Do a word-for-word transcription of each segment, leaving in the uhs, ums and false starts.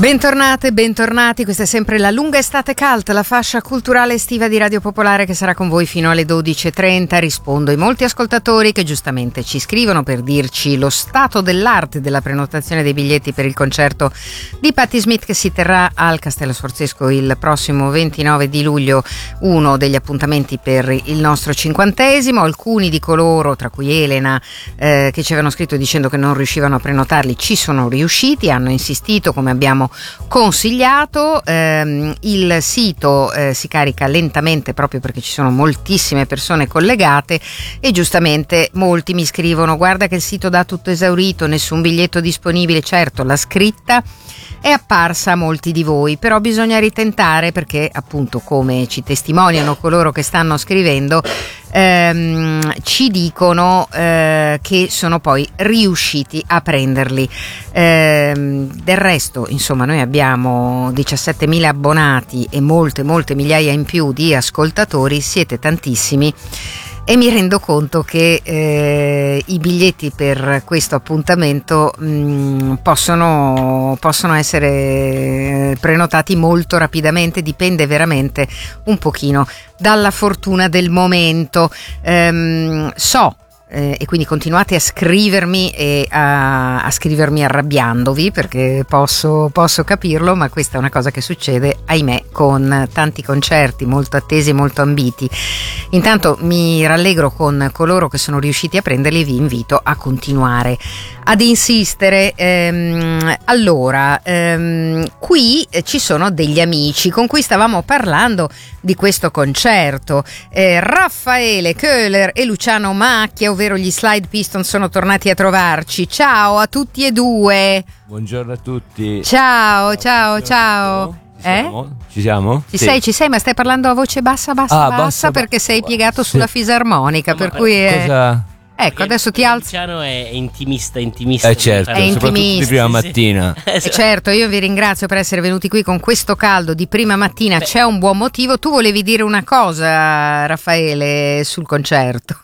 Bentornate, bentornati, questa è sempre la lunga estate cult, la fascia culturale estiva di Radio Popolare che sarà con voi fino alle dodici e trenta. Rispondo ai molti ascoltatori che giustamente ci scrivono per dirci lo stato dell'arte della prenotazione dei biglietti per il concerto di Patti Smith che si terrà al Castello Sforzesco il prossimo ventinove di luglio, uno degli appuntamenti per il nostro cinquantesimo. Alcuni di coloro, tra cui Elena, eh, che ci avevano scritto dicendo che non riuscivano a prenotarli, ci sono riusciti, hanno insistito come abbiamo consigliato. ehm, il sito eh, si carica lentamente proprio perché ci sono moltissime persone collegate e giustamente molti mi scrivono: guarda che il sito dà tutto esaurito, nessun biglietto disponibile. Certo, la scritta è apparsa a molti di voi, però bisogna ritentare perché appunto, come ci testimoniano coloro che stanno scrivendo, ehm, ci dicono eh, che sono poi riusciti a prenderli. Ehm, del resto, insomma, noi abbiamo diciassettemila abbonati e molte molte migliaia in più di ascoltatori, siete tantissimi. E mi rendo conto che eh, i biglietti per questo appuntamento mh, possono, possono essere prenotati molto rapidamente, dipende veramente un pochino dalla fortuna del momento. Ehm, so Eh, e quindi continuate a scrivermi e a, a scrivermi arrabbiandovi perché posso, posso capirlo, ma questa è una cosa che succede, ahimè, con tanti concerti molto attesi e molto ambiti. Intanto mi rallegro con coloro che sono riusciti a prenderli e vi invito a continuare ad insistere. Ehm, allora, ehm, qui ci sono degli amici con cui stavamo parlando di questo concerto. eh, Raffaele Köhler e Luciano Macchia, ovvero gli Slide Pistons, sono tornati a trovarci. Ciao a tutti e due. Buongiorno a tutti. Ciao, ciao, ciao. Ci siamo? Eh? Ci siamo? Ci sì. sei, ci sei, ma stai parlando a voce bassa, bassa, ah, bassa, bassa perché sei bassa. piegato Sì. sulla fisarmonica, no, per cui è... Cosa... Ecco, adesso ti alzo. Luciano è intimista, intimista. Eh certo, è soprattutto intimista, di prima sì, mattina. Sì. Eh, certo, io vi ringrazio per essere venuti qui con questo caldo di prima mattina. Beh, c'è un buon motivo. Tu volevi dire una cosa, Raffaele, sul concerto?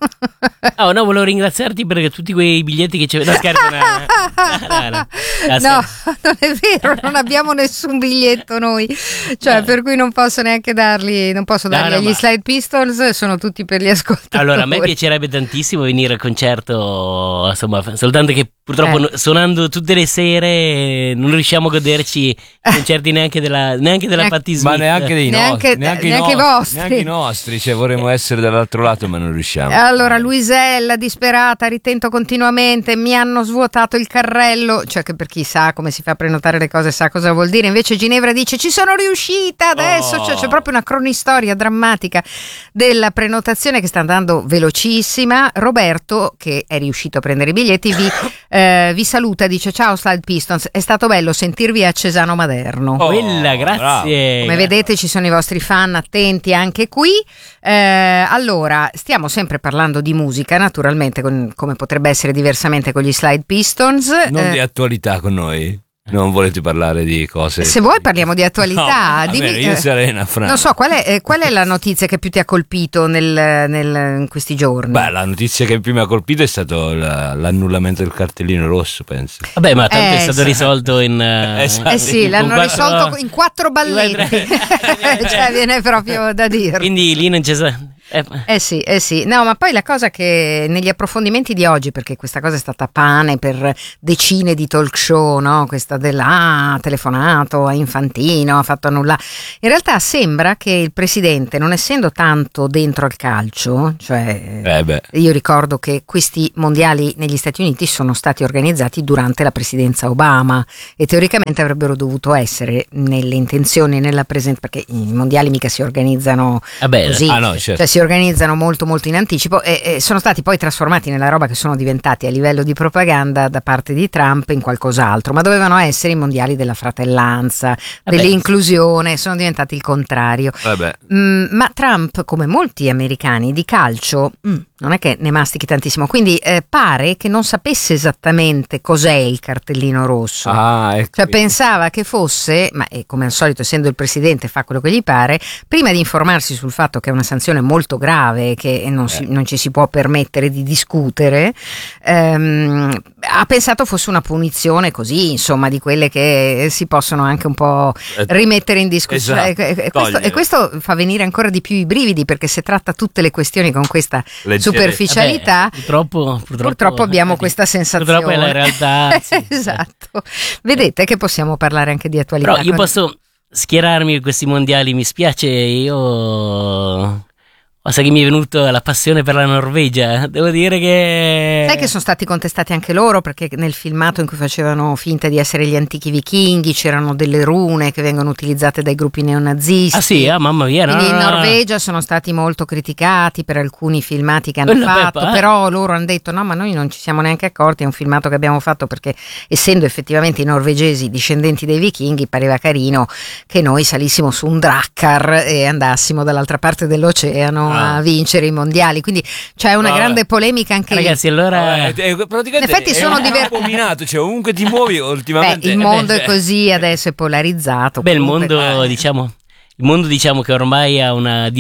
Oh no, volevo ringraziarti perché tutti quei biglietti che c'è. No, scherzo, no, no, no, no. No, non è vero, non abbiamo nessun biglietto noi, cioè, per cui non posso neanche darli, non posso darli no, no, agli ma... Slide Pistols, sono tutti per gli ascoltatori. Allora, a me piacerebbe tantissimo venire al concerto, insomma, soltanto che purtroppo eh. suonando tutte le sere non riusciamo a goderci i concerti neanche della neanche della Patti Smith. Ma neanche dei neanche, nostri, neanche, neanche i no, vostri. Neanche i nostri, cioè vorremmo essere dall'altro lato ma non riusciamo. Allora, Luisella, disperata, ritento continuamente, mi hanno svuotato il carrello, cioè che per chi sa come si fa a prenotare le cose sa cosa vuol dire. Invece Ginevra dice: ci sono riuscita adesso, oh. cioè, c'è proprio una cronistoria drammatica della prenotazione che sta andando velocissima. Roberto, che è riuscito a prendere i biglietti, vi, eh, vi saluta, dice: ciao Slide Pistons, è stato bello sentirvi a Cesano Maderno. Oh, Quella, grazie. Come vedete ci sono i vostri fan attenti anche qui. Eh, allora, stiamo sempre parlando di musica, naturalmente, con, come potrebbe essere diversamente con gli Slide Pistons. Non eh, di attualità con noi. Non volete parlare di cose? Se vuoi parliamo di attualità. No, Dimmi, bene, io sarei una frana. Non so, qual è, eh, qual è la notizia che più ti ha colpito nel, nel, in questi giorni? Beh, la notizia che più mi ha colpito è stato la, l'annullamento del cartellino rosso, penso. Vabbè, ma tanto eh, è stato sì. risolto in... Uh, eh, sì, eh sì, l'hanno quattro... risolto in quattro balletti. Cioè, viene proprio da dire. Quindi lì non c'è... Eh. eh sì, eh sì. No, ma poi la cosa che negli approfondimenti di oggi, perché questa cosa è stata pane per decine di talk show, no? Questa della ah, ha telefonato a Infantino, ha fatto annullare. In realtà sembra che il presidente, non essendo tanto dentro al calcio, cioè eh beh. io ricordo che questi mondiali negli Stati Uniti sono stati organizzati durante la presidenza Obama e teoricamente avrebbero dovuto essere nelle intenzioni, nella presenza, perché i mondiali mica si organizzano Vabbè, così, ah no, certo. cioè si organizzano molto molto in anticipo e, e sono stati poi trasformati nella roba che sono diventati a livello di propaganda da parte di Trump in qualcos'altro, ma dovevano essere i mondiali della fratellanza, Vabbè. dell'inclusione, sono diventati il contrario. Vabbè. Mm, ma Trump, come molti americani di calcio, mm, non è che ne mastichi tantissimo, quindi eh, pare che non sapesse esattamente cos'è il cartellino rosso. Ah, ecco. Cioè pensava che fosse, ma eh, come al solito essendo il presidente fa quello che gli pare, prima di informarsi sul fatto che è una sanzione molto grave, che non, si, Eh. non ci si può permettere di discutere, ehm, ha pensato fosse una punizione così, insomma, di quelle che si possono anche un po' Eh, rimettere in discussione. esatto, E- e, questo, togliere. e questo fa venire ancora di più i brividi, perché se tratta tutte le questioni con questa Leggere. superficialità, Vabbè, purtroppo, purtroppo, purtroppo abbiamo eh, questa sensazione. Purtroppo è la realtà. Sì. Esatto. Vedete che possiamo parlare anche di attualità. Però io con- posso schierarmi in questi mondiali, mi spiace, io... Sa che mi è venuta la passione per la Norvegia, devo dire che... Sai che sono stati contestati anche loro, perché nel filmato in cui facevano finta di essere gli antichi vichinghi c'erano delle rune che vengono utilizzate dai gruppi neonazisti. Ah sì, ah, mamma mia, no, Quindi no, in no, no. Norvegia sono stati molto criticati per alcuni filmati che hanno Quella fatto, Peppa, eh. però loro hanno detto no, ma noi non ci siamo neanche accorti, è un filmato che abbiamo fatto perché essendo effettivamente i norvegesi discendenti dei vichinghi pareva carino che noi salissimo su un drakkar e andassimo dall'altra parte dell'oceano Ah. a vincere i mondiali, quindi c'è una Vabbè. grande polemica anche lì. Ragazzi, allora... Eh, eh, praticamente In effetti è sono un diver- campo minato, cioè ovunque ti muovi Beh, ultimamente. il mondo eh, è così, adesso è polarizzato. Beh, il comunque- mondo, eh. diciamo, il mondo diciamo che ormai ha una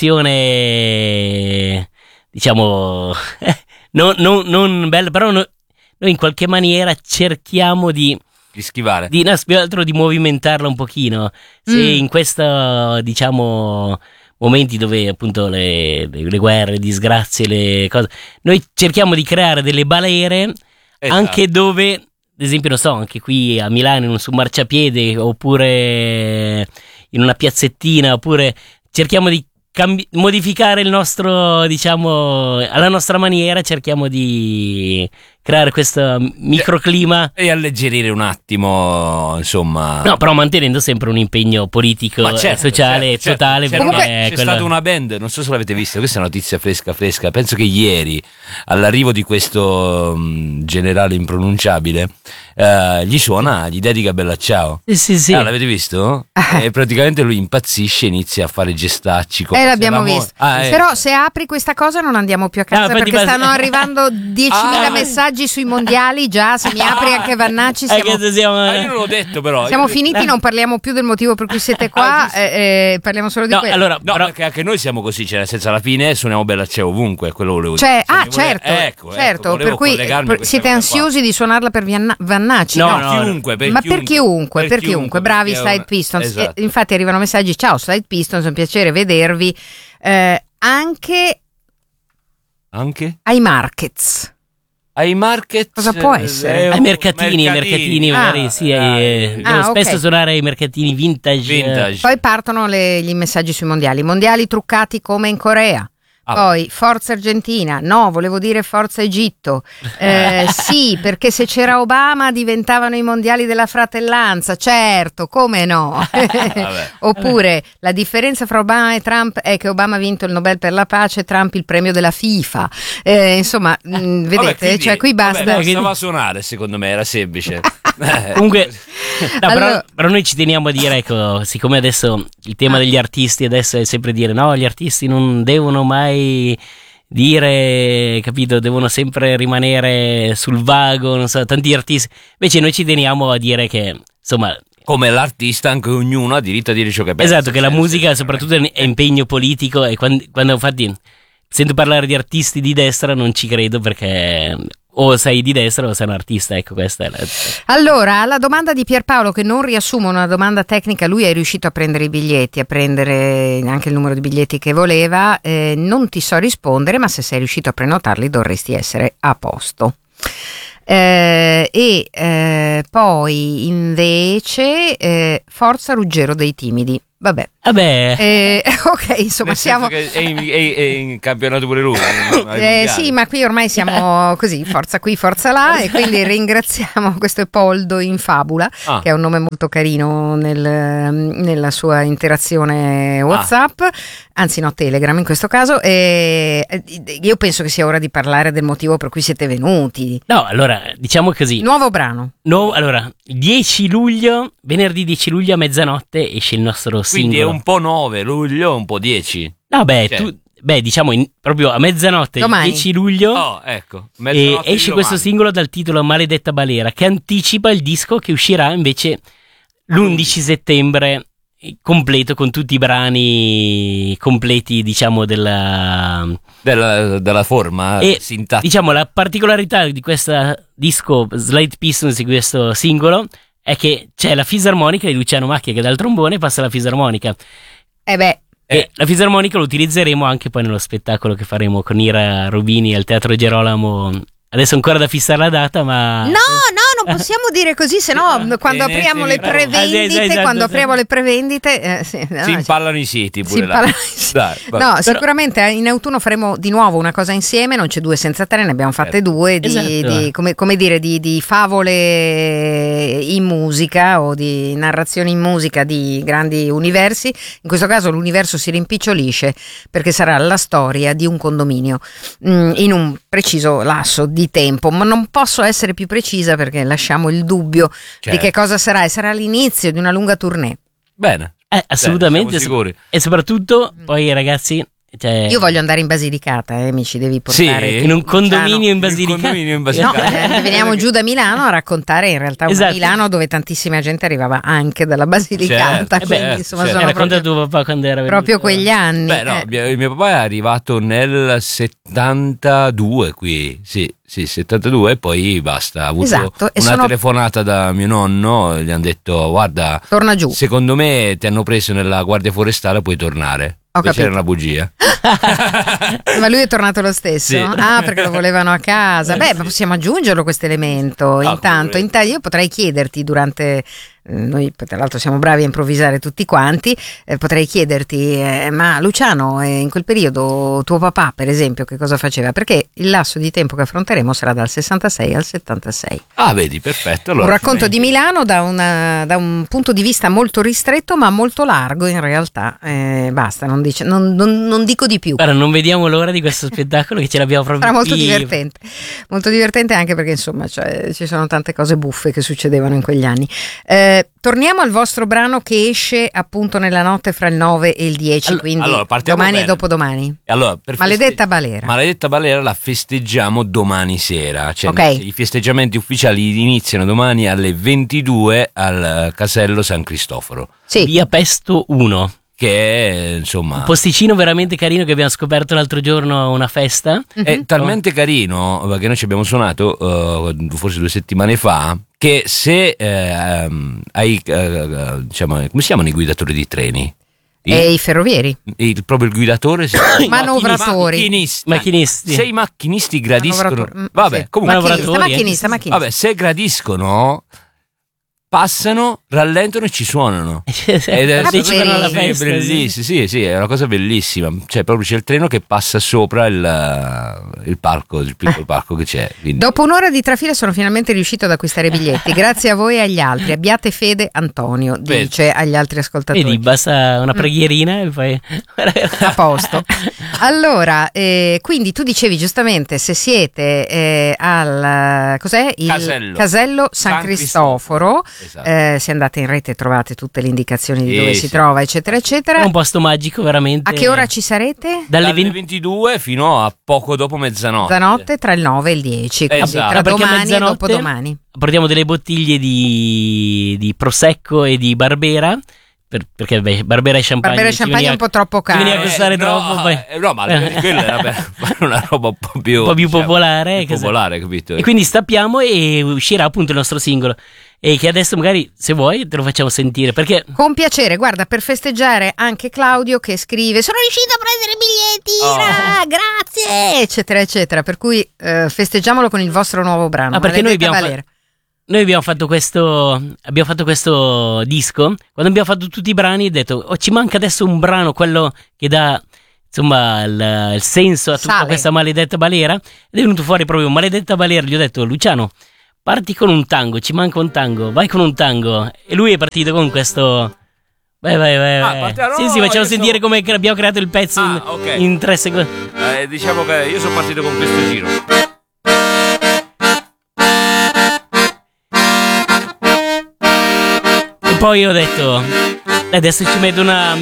direzione, diciamo, non, non, non bella, però no- noi in qualche maniera cerchiamo di, di schivare. di, no, più che altro di movimentarla un pochino. Se Mm. in questo, diciamo, momenti dove appunto le, le, le guerre, le disgrazie, le cose, noi cerchiamo di creare delle balere Esatto. anche dove, ad esempio, non so, anche qui a Milano, in un- su un marciapiede, oppure in una piazzettina, oppure cerchiamo di cambi- modificare il nostro, diciamo, alla nostra maniera, cerchiamo di creare questo microclima. E alleggerire un attimo, insomma. No, però mantenendo sempre un impegno politico Ma e certo, sociale certo, certo. totale. C'era perché una- è c'è quello- stata una band, non so se l'avete vista, questa è una notizia fresca fresca, penso che ieri all'arrivo di questo mh, generale impronunciabile eh, gli suona, gli dedica Bella Ciao. Sì, sì, sì. Ah, l'avete visto? E praticamente lui impazzisce, inizia a fare gestacci. come Eh, se l'abbiamo l'amore- visto. Ah, eh. Però se apri questa cosa non andiamo più a casa, No, infatti, perché ma- stanno arrivando diecimila Ah. messaggi sui mondiali già, se mi apri anche Vannacci Eh, siamo, che siamo- Ah, io non l'ho detto però. siamo Io- finiti, non parliamo più del motivo per cui siete qua, Ah, giusto. eh, eh, parliamo solo di No, quello. allora, No, però- perché anche noi siamo così, cioè nel senso alla fine suoniamo Bella Ciao ovunque, quello volevo Cioè, dire. Se ah mi vuole- certo, ecco, ecco, certo, volevo per cui collegarmi per- a questa siete cosa qua. ansiosi di suonarla per Vianna- Vannacci? No, No, no, chiunque, per ma per chiunque, per chiunque, bravi perché è Slide una- Pistons. Esatto. Eh, infatti arrivano messaggi, ciao Slide Pistons, è un piacere vedervi, eh, anche Anche ai Markets. ai market. Cosa può eh, essere? eh, ai mercatini, ai mercatini, Ah. magari sì, eh, Ah, devo spesso ok. suonare ai mercatini vintage. Vintage. Poi partono le- gli messaggi sui mondiali, mondiali truccati come in Corea. Ah. Poi Forza Argentina, no, volevo dire Forza Egitto. Eh, sì, perché se c'era Obama diventavano i mondiali della fratellanza, certo, come no? Vabbè. Oppure la differenza fra Obama e Trump è che Obama ha vinto il Nobel per la pace e Trump il premio della FIFA. Eh, insomma, mh, vedete, Vabbè, quindi- cioè qui basta. vabbè, bastava suonare, secondo me era semplice. Eh. Comunque, no, Allora- però, però noi ci teniamo a dire, ecco, siccome adesso il tema Ah. degli artisti adesso è sempre dire no, gli artisti non devono mai dire, capito, devono sempre rimanere sul vago, non so, tanti artisti. Invece noi ci teniamo a dire che, insomma, Come l'artista, anche ognuno ha diritto a dire ciò che pensa. esatto, che la Cioè, musica se- soprattutto è impegno politico e quando, quando infatti sento parlare di artisti di destra non ci credo perché o sei di destra o sei un artista, ecco questa è la... Allora, alla domanda di Pierpaolo, che non riassumo una domanda tecnica, lui è riuscito a prendere i biglietti, a prendere anche il numero di biglietti che voleva, eh, non ti so rispondere, ma se sei riuscito a prenotarli dovresti essere a posto. Eh, e eh, poi invece eh, Forza Ruggero dei Timidi. Vabbè, Vabbè, eh, ok, insomma Nel siamo... senso che è in, è- è in campionato pure lui. Eh, sì, ma qui ormai siamo così, forza qui, forza là, e quindi ringraziamo, questo è Poldo in Fabula, Ah. che è un nome molto carino nel- nella sua interazione WhatsApp, anzi no, Telegram in questo caso, e io penso che sia ora di parlare del motivo per cui siete venuti. no, allora diciamo così. Nuovo brano. No, allora, dieci luglio, venerdì dieci luglio a mezzanotte esce il nostro Quindi è singolo. un po' nove luglio, un po' dieci. No, beh, Cioè- tu, beh, diciamo in- proprio a mezzanotte, il Domani. dieci luglio, Oh, ecco. e mezzanotte di esce questo domani. singolo dal titolo Maledetta Balera, che anticipa il disco che uscirà invece l'undici settembre, completo con tutti i brani completi, diciamo, della... Della, della forma E sintattica. diciamo la particolarità di questo disco Slide Pistons, di questo singolo, è che c'è la fisarmonica di Luciano Macchia che dal trombone passa la fisarmonica, Eh beh, e Eh. la fisarmonica lo utilizzeremo anche poi nello spettacolo che faremo con Ira Rubini al Teatro Gerolamo. Adesso ancora da fissare la data, ma no, no, non possiamo dire così, se no quando Tenete- apriamo le bravo. prevendite, Ah, sì, esatto, quando sì. apriamo le prevendite, eh, sì, no, si no, impallano i siti si pure là. impara- Dai, vabbè. No, sicuramente in autunno faremo di nuovo una cosa insieme, non c'è due senza tre, ne abbiamo fatte Certo. due, di, Esatto. di- come, come dire, di, di favole in musica o di narrazioni in musica di grandi universi. In questo caso l'universo si rimpicciolisce perché sarà la storia di un condominio mm, in un preciso lasso di tempo, ma non posso essere più precisa perché lasciamo il dubbio Certo. di che cosa sarà, e sarà l'inizio di una lunga tournée. Bene. eh, assolutamente, siamo sicuri. e soprattutto poi ragazzi, cioè, Io voglio andare in Basilicata, eh, mi ci devi portare. Sì, tu, in un Luciano. condominio in In un Basilicata. condominio in No, Basilicata. eh, veniamo giù da Milano a raccontare in realtà una Esatto. Milano dove tantissima gente arrivava anche dalla Basilicata, Certo, quindi certo, insomma certo. Eh, sono racconta proprio, tuo papà quando era venuto. proprio quegli anni. Beh, no, eh. mio- il mio papà è arrivato nel settantadue qui, sì, sì, settantadue, e poi basta. Ha avuto Esatto, e una sono- telefonata da mio nonno, gli hanno detto: guarda, Torna giù. secondo me ti hanno preso nella guardia forestale, puoi tornare. Ho Invece capito. era una bugia. Ma lui è tornato lo stesso? Sì. Ah, perché lo volevano a casa. Eh, Beh, sì. possiamo aggiungerlo questo elemento. Ah, Intanto, come inta- io potrei chiederti durante. eh, Noi tra l'altro siamo bravi a improvvisare tutti quanti, eh, potrei chiederti, eh, ma Luciano, eh, in quel periodo tuo papà per esempio che cosa faceva? Perché il lasso di tempo che affronteremo sarà dal sessantasei al settantasei. Ah, vedi, perfetto. Allora, Un racconto di Milano da, una- da un punto di vista molto ristretto ma molto largo in realtà. Eh, basta, non, dice- non- non- non dico di più. Guarda, non vediamo l'ora di questo spettacolo che ce l'abbiamo proprio Sarà molto qui. divertente, molto divertente anche perché insomma cioè, ci sono tante cose buffe che succedevano in quegli anni. Eh, torniamo al vostro brano che esce appunto nella notte fra il nove e il dieci, Allo- quindi allora, partiamo domani bene. e dopodomani. Allora, per Maledetta feste- Balera. Maledetta Balera la festeggiamo domani sera. Cioè, Ok. i festeggiamenti ufficiali iniziano domani alle ventidue al Casello San Cristoforo, Sì, Via Pesto uno, che è insomma un posticino veramente carino che abbiamo scoperto l'altro giorno a una festa. è talmente carino, perché noi ci abbiamo suonato eh, forse due settimane fa, che se eh, hai eh, diciamo, come si chiamano i guidatori di treni? I- e i ferrovieri, il, proprio il guidatore si manovratori. macchinisti. Macchinisti. Se i macchinisti gradiscono, Manovratori, mm, vabbè, sì. comunque macchinista, Manovratori, eh. macchinista, macchinista. vabbè, se gradiscono, passano, rallentano e ci suonano. Ed è Partecipano alla sì, festa. bellissimo, sì, sì, è una cosa bellissima. Cioè, proprio c'è il treno che passa sopra il, il parco, il piccolo parco che c'è. Quindi- Dopo un'ora di trafila sono finalmente riuscito ad acquistare biglietti, grazie a voi e agli altri. Abbiate fede, Antonio, Vedi. dice agli altri ascoltatori. Vedi, basta una preghierina e poi A posto. Allora, eh, quindi tu dicevi giustamente se siete eh, al cos'è? Il Casello. Casello San, San Cristoforo, Esatto. eh, se andate in rete trovate tutte le indicazioni di Sì, dove sì. si trova, eccetera, eccetera. è un posto magico veramente. A che ora ci sarete? Dalle Dalle venti ventidue fino a poco dopo mezzanotte. Mezzanotte tra il nove e il dieci, quindi Esatto. tra Perché a domani e mezzanotte dopodomani. portiamo delle bottiglie di, di prosecco e di Barbera, per- perché beh, Barbera e champagne Barbera e ci champagne è veniva- un po' troppo ci veniva caro. a costare no, troppo, poi- eh, no, ma quella era per fare una roba un po' più, Un po' più diciamo, popolare, più che- popolare, capito? E quindi stappiamo e uscirà appunto il nostro singolo. E che adesso magari, se vuoi, te lo facciamo sentire. Perché Con piacere, guarda, per festeggiare anche Claudio che scrive sono riuscito a prendere biglietti, Oh. Ira, grazie, eccetera, eccetera. Per cui eh, festeggiamolo con il vostro nuovo brano. Ah, perché noi Maledetta abbiamo Balera. noi abbiamo fatto questo abbiamo fatto questo disco, quando abbiamo fatto tutti i brani ho detto oh, ci manca adesso un brano, quello che dà insomma il, il senso a tutta Sale. questa maledetta balera, ed è venuto fuori proprio maledetta balera. Gli ho detto Luciano, parti con un tango, ci manca un tango, vai con un tango. E lui è partito con questo. Vai, vai, vai. Ah, vai. partiamo- sì, sì, no, facciamo io sentire so- come cre- abbiamo creato il pezzo Ah, in, ok. in tre secondi. Eh, diciamo che io sono partito con questo giro. E poi ho detto, "Dai, adesso ci metto una